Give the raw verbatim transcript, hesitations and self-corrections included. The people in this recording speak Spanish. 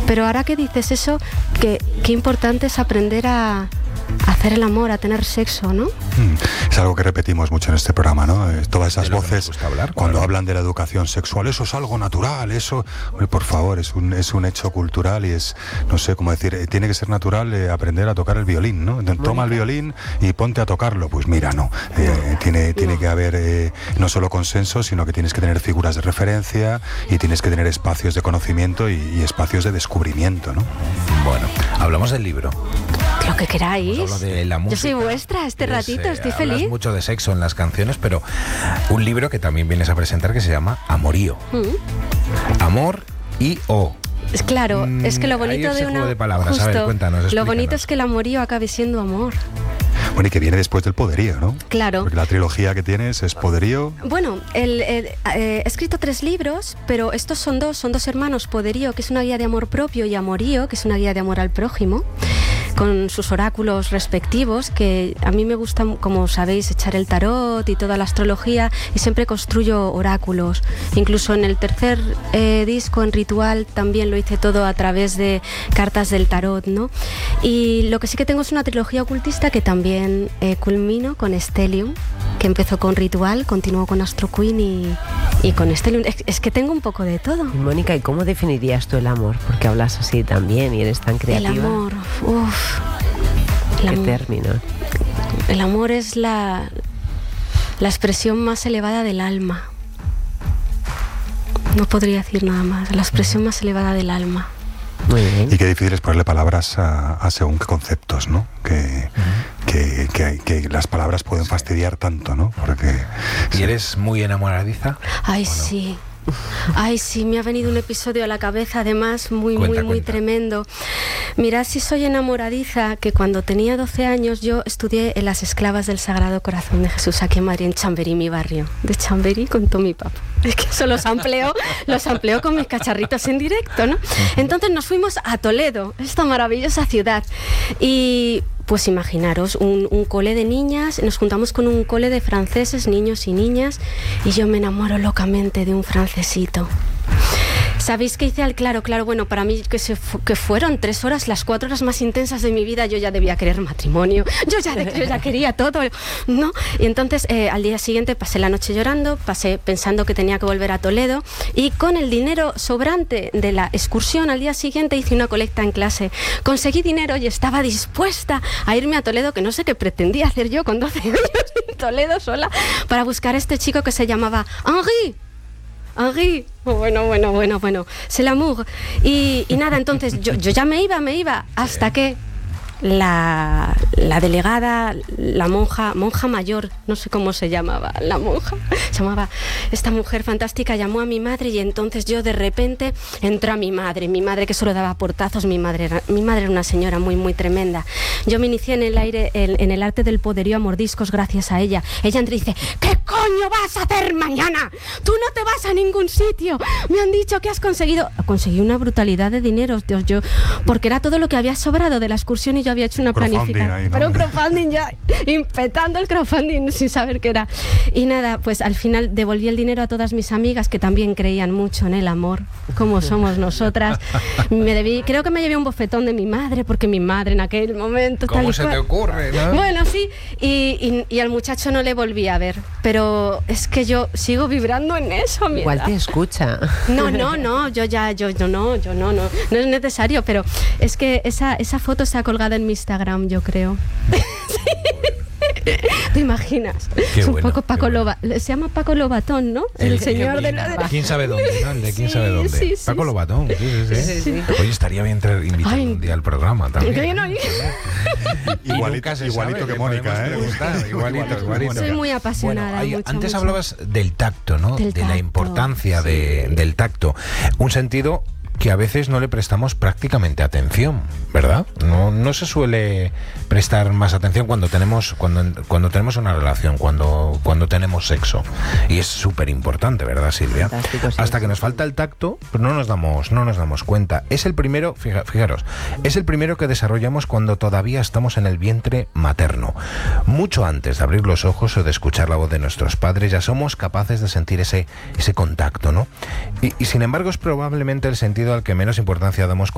Pero ahora que dices eso, que, qué importante es aprender a, a hacer el amor, a tener sexo, ¿no? Mm, es algo que repetimos mucho en este programa, ¿no? Eh, todas esas voces, hablar, cuando claro. hablan de la educación sexual, eso es algo natural, eso, hombre, por favor, es un, es un hecho cultural y es, no sé cómo decir, eh, tiene que ser natural eh, aprender a tocar el violín, ¿no? Toma el violín y ponte a tocarlo. Pues mira, no, eh, tiene, tiene que haber eh, no solo consenso, sino que tienes que tener figuras de referencia y tienes que tener espacios de conocimiento y, y espacios de descubrimiento, ¿no? Bueno, hablamos del libro. Lo que queráis. Hablo de la música. Yo soy vuestra este Eres, ratito, eh, estoy hablas feliz. mucho de sexo en las canciones, pero un libro que también vienes a presentar que se llama Amorío. Mm. Amor y O. Es claro, mm, es que lo bonito de una... de palabras. Justo, a ver, cuéntanos, explícanos. Lo bonito es que el amorío acabe siendo amor. Bueno, y que viene después del poderío, ¿no? Claro. Porque la trilogía que tienes es poderío. Bueno, el, el, eh, he escrito tres libros, pero estos son dos, son dos hermanos. Poderío, que es una guía de amor propio, y Amorío, que es una guía de amor al prójimo, con sus oráculos respectivos, que a mí me gusta, como sabéis, echar el tarot y toda la astrología, y siempre construyo oráculos. Incluso en el tercer eh, disco, en Ritual, también lo hice todo a través de cartas del tarot, ¿no? Y lo que sí que tengo es una trilogía ocultista que también eh, culmino con Stellium, que empezó con Ritual, continuó con Astro Queen y, y con Stellium. Es, es que tengo un poco de todo. Y Mónica, ¿y cómo definirías tú el amor? Porque hablas así también y eres tan creativa. El amor, uff. ¿Qué término? El amor es la, la expresión más elevada del alma. No podría decir nada más. La expresión más elevada del alma. Muy bien. Y qué difícil es ponerle palabras a, a según qué conceptos, ¿no? Que, uh-huh. que, que, que las palabras pueden fastidiar tanto, ¿no? Porque... ¿Y sí. eres muy enamoradiza? Ay, sí. Ay, sí, me ha venido un episodio a la cabeza, además, muy, cuenta, muy, muy cuenta. tremendo. Mirad si soy enamoradiza, que cuando tenía doce años yo estudié en las Esclavas del Sagrado Corazón de Jesús, aquí en Madrid, en Chamberí, mi barrio. De Chamberí contó mi papá. Es que eso los ampleo, los ampleo con mis cacharritos en directo, ¿no? Entonces nos fuimos a Toledo, esta maravillosa ciudad. Y... pues imaginaros, un, un cole de niñas, nos juntamos con un cole de franceses, niños y niñas, y yo me enamoro locamente de un francesito. ¿Sabéis qué hice al claro? Claro, bueno, para mí que, se fu- que fueron tres horas, las cuatro horas más intensas de mi vida, yo ya debía querer matrimonio, yo ya, de, yo ya quería todo, ¿no? Y entonces eh, al día siguiente pasé la noche llorando, pasé pensando que tenía que volver a Toledo, y con el dinero sobrante de la excursión al día siguiente hice una colecta en clase. Conseguí dinero y estaba dispuesta a irme a Toledo, que no sé qué pretendía hacer yo con doce años en Toledo sola, para buscar a este chico que se llamaba Henri. Henri, bueno, bueno, bueno, bueno, c'est l'amour. Y, y nada, entonces yo, yo ya me iba, me iba, hasta que la, la delegada, la monja, monja mayor, no sé cómo se llamaba, la monja, se llamaba, esta mujer fantástica llamó a mi madre, y entonces yo de repente entró a mi madre, mi madre que solo daba portazos, mi madre era, mi madre era una señora muy, muy tremenda. Yo me inicié en el aire, en, en el arte del poderío a mordiscos gracias a ella. Ella entra y dice, ¿qué coño vas a hacer mañana? Tú no te vas a ningún sitio. Me han dicho que has conseguido, conseguí una brutalidad de dinero, Dios, yo, porque era todo lo que había sobrado de la excursión y yo había hecho una planificación, ahí, ¿no? pero un crowdfunding ya, impetando el crowdfunding sin saber qué era. Y nada, pues al final devolví el dinero a todas mis amigas que también creían mucho en el amor, como somos nosotras. Me debí, creo que me llevé un bofetón de mi madre, porque mi madre en aquel momento... ¿Cómo tal y se cual. te ocurre, no? Bueno, sí, y, y, y al muchacho no le volví a ver, pero es que yo sigo vibrando en eso a mi Igual edad. te escucha. No, no, no, yo ya, yo, yo no, yo no, no, no es necesario, pero es que esa, esa foto está colgada en mi Instagram, yo creo. ¿Te imaginas? Qué es un bueno, poco Paco bueno. Loba, se llama Paco Lobatón, ¿no? El, el señor de la... ¿Quién sabe dónde? ¿No? El de quién Sí, sabe dónde. sí, sí, Paco sí. Lobatón. Sí, sí, sí. Sí, sí. Oye, estaría bien traer invitado Ay. un día al programa también. Que no- Igualito, Nunca se igualito sabe, que Mónica, podemos ¿eh? preguntar, igualito, igualito. Soy muy apasionada. Bueno, hay- mucho, antes mucho. hablabas del tacto, ¿no? Del de la tacto, importancia de, sí. del tacto. Un sentido que a veces no le prestamos prácticamente atención, ¿verdad? No, no se suele prestar más atención cuando tenemos cuando, cuando tenemos una relación, cuando, cuando tenemos sexo. Y es súper importante, ¿verdad, Silvia? Fantástico, sí. Hasta que nos falta el tacto, pues no nos damos, no nos damos cuenta. Es el primero, fija- fijaros, es el primero que desarrollamos cuando todavía estamos en el vientre materno. Mucho antes de abrir los ojos o de escuchar la voz de nuestros padres, ya somos capaces de sentir ese, ese contacto, ¿no? Y, y sin embargo es probablemente el sentido al que menos importancia damos